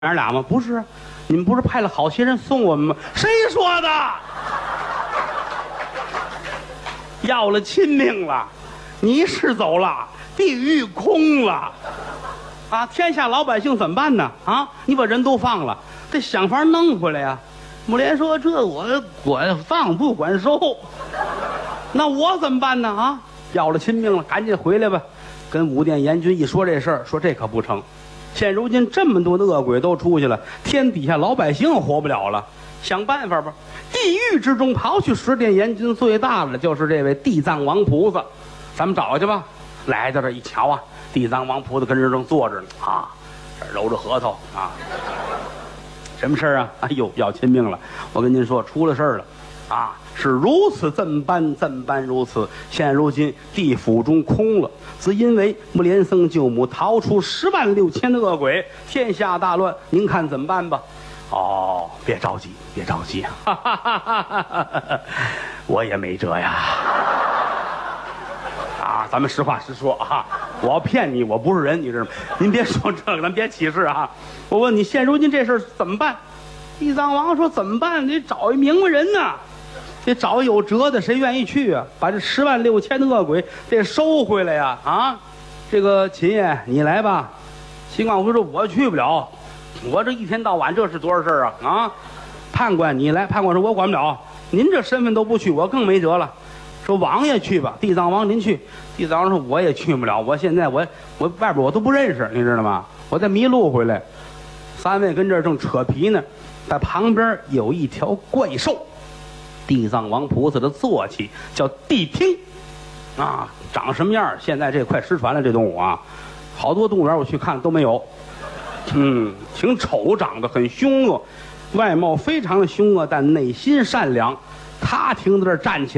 娘俩吗？不是，你们不是派了好些人送我们吗？谁说的？要了亲命了，你是走了，地狱空了，啊！天下老百姓怎么办呢？啊！你把人都放了，得想法弄回来呀。木莲说：“这我管放不管收，那我怎么办呢？啊！要了亲命了，赶紧回来吧。”跟武殿阎君一说这事儿，说这可不成。现如今这么多的恶鬼都出去了，天底下老百姓活不了了，想办法吧。地狱之中刨去十殿阎君最大的就是这位地藏王菩萨，咱们找去吧。来到这一瞧啊，地藏王菩萨跟这正坐着呢啊，这揉着核桃啊。什么事儿啊？哎呦，要亲命了！我跟您说，出了事儿了啊！是如此这么般如此。现如今地府中空了，只因为木莲僧救母逃出106000的恶鬼，天下大乱。您看怎么办吧？哦，别着急，别着急，哈哈哈哈哈！我也没辙呀。啊，咱们实话实说啊，我要骗你，我不是人，你知道吗？您别说这个，咱别起誓啊。我问你，现如今这事儿怎么办？地藏王说怎么办？得找一明白人呐。得找有辙的，谁愿意去啊？把这106000的恶鬼得收回来呀！啊，这个秦爷你来吧。秦广福说我去不了，我这一天到晚这是多少事儿啊！啊，判官你来。判官说我管不了，您这身份都不去，我更没辙了。说王爷去吧，地藏王您去。地藏王说我也去不了，我现在我外边我都不认识，你知道吗？我再迷路回来。三位跟这儿正扯皮呢，在旁边有一条怪兽。地藏王菩萨的坐骑叫谛听，啊，长什么样？现在这快失传了，这动物啊，好多动物园我去看都没有。挺丑，长得很凶恶，外貌非常的凶恶，但内心善良。他听到这儿站起来。